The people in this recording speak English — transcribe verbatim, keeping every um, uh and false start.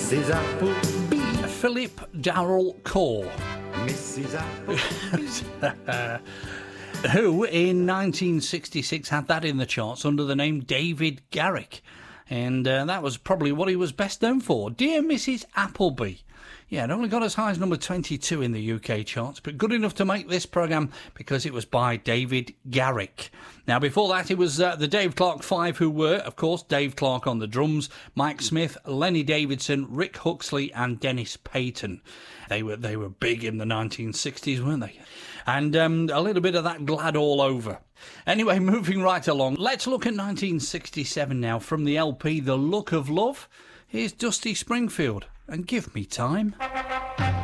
Missus Appleby. Philip Darrell Core. Missus Appleby. Who in nineteen sixty-six had that in the charts under the name David Garrick. And uh, that was probably what he was best known for. Dear Missus Appleby. Yeah, it only got as high as number twenty-two in the U K charts, but good enough to make this programme because it was by David Garrick. Now, before that, it was uh, the Dave Clark Five, who were, of course, Dave Clark on the drums, Mike Smith, Lenny Davidson, Rick Huxley and Dennis Payton. They were they were big in the nineteen sixties, weren't they? And um, a little bit of that Glad all over. Anyway, moving right along, let's look at nineteen sixty-seven now. From the L P The Look of Love, here's Dusty Springfield and Give Me Time.